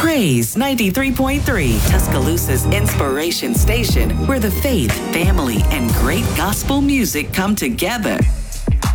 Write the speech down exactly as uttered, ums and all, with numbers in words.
Praise ninety-three point three, Tuscaloosa's inspiration station, where the faith, family, and great gospel music come together.